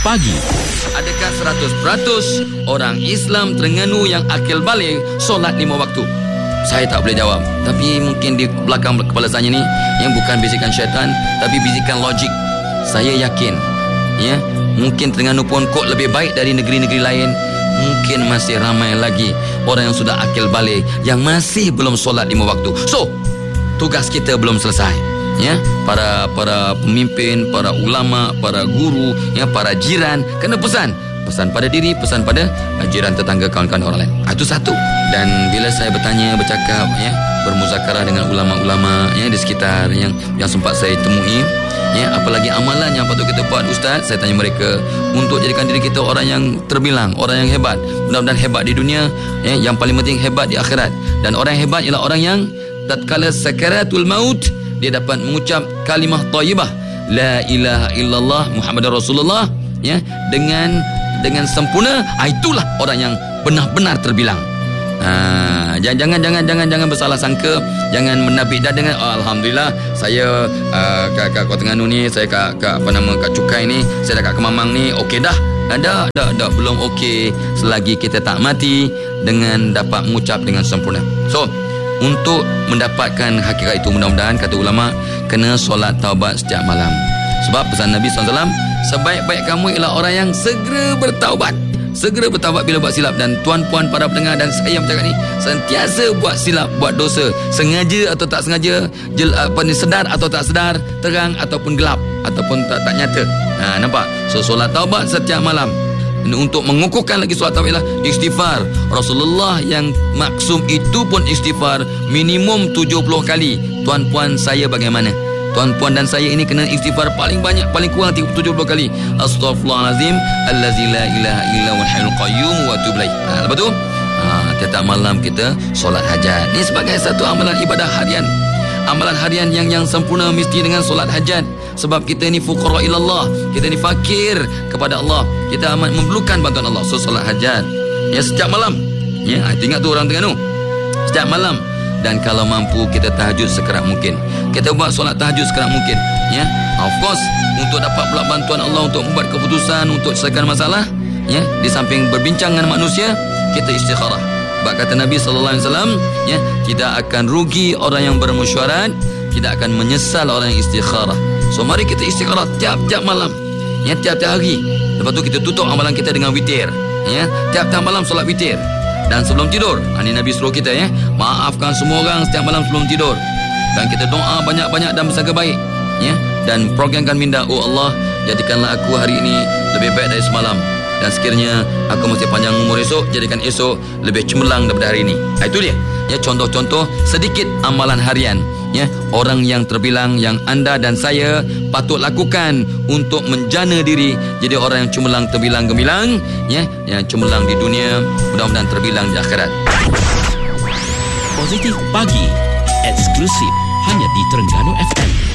Pagi. Adakah 100% orang Islam Terengganu yang akil balik solat 5 waktu? Saya tak boleh jawab. Tapi mungkin di belakang kepala saya ni yang bukan bisikan syaitan, tapi bisikan logik. Saya yakin, mungkin Terengganu pun kot lebih baik dari negeri-negeri lain. Mungkin masih ramai lagi orang yang sudah akil balik yang masih belum solat 5 waktu. So, tugas kita belum selesai. Para pemimpin, para ulama, para guru, para jiran kena pesan pada diri, pesan pada jiran, tetangga, kawan-kawan orang lain. Itu satu. Dan bila saya bercakap, bermuzakarah dengan ulama-ulama di sekitar yang sempat saya temui, apalagi amalan yang patut kita buat, Ustaz, saya tanya mereka untuk jadikan diri kita orang yang terbilang, orang yang hebat. Mudah-mudahan hebat di dunia, yang paling penting hebat di akhirat. Dan orang yang hebat ialah orang yang tatkala sakaratul maut, dia dapat mengucap kalimah thayyibah, la ilaha illallah Muhammadar Rasulullah, dengan sempurna. Itulah orang yang benar-benar terbilang. Jangan bersalah sangka, jangan menabik dah dengan alhamdulillah saya kat Kota Terengganu ni, saya kat Cukai ni, saya dah kat Kemamang ni, okey dah. Dah belum okey selagi kita tak mati dengan dapat mengucap dengan sempurna. So, untuk mendapatkan hakikat itu, mudah-mudahan kata ulama kena solat taubat setiap malam. Sebab pesan Nabi SAW, sebaik-baik kamu ialah orang yang segera bertaubat. Segera bertaubat bila buat silap. Dan tuan-puan para pendengar dan saya yang bercakap ni, sentiasa buat silap, buat dosa, sengaja atau tak sengaja, sedar atau tak sedar, terang ataupun gelap, ataupun tak nyata. Nampak? So, solat taubat setiap malam. Untuk mengukuhkan lagi solat taubat ialah istighfar. Rasulullah yang maksum itu pun istighfar minimum 70 kali. Tuan-puan saya bagaimana? Tuan-puan dan saya ini kena istighfar paling banyak, paling kurang 70 kali. Astaghfirullahalazim allazi la ilaha illa huwal hayyul qayyum wa atubu ilaih. Lepas tu tiap malam kita solat hajat. Ini sebagai satu amalan ibadah harian. Amalan harian yang sempurna mesti dengan solat hajat. Sebab kita ni fuqara ilallah, kita ni fakir kepada Allah, kita amat memerlukan bantuan Allah. So, solat hajat setiap malam. Ingat tu orang Terengganu, setiap malam. Dan kalau mampu, kita tahajud sekerap mungkin. Kita buat solat tahajud sekerap mungkin. Of course, untuk dapat pula bantuan Allah untuk membuat keputusan, untuk selesaikan masalah, di samping berbincang dengan manusia, kita istikharah. Sebab kata Nabi SAW, tidak akan rugi orang yang bermesyuarat, tidak akan menyesal orang yang istikharah. So, mari kita istikharah tiap-tiap malam, tiap-tiap hari. Lepas tu kita tutup amalan kita dengan witir. Tiap-tiap malam solat witir. Dan sebelum tidur, ini Nabi suruh kita, maafkan semua orang setiap malam sebelum tidur. Dan kita doa banyak-banyak dan bersangka baik. Dan programkan minda, oh Allah, jadikanlah aku hari ini lebih baik dari semalam. Dan sekiranya aku masih panjang umur esok, jadikan esok lebih cemerlang daripada hari ini. Itu dia. Contoh-contoh sedikit amalan harian. Orang yang terbilang yang anda dan saya patut lakukan untuk menjana diri jadi orang yang cemerlang, terbilang gemilang, yang cemerlang di dunia, mudah-mudahan terbilang di akhirat. Positif Pagi, eksklusif hanya di Terengganu FM.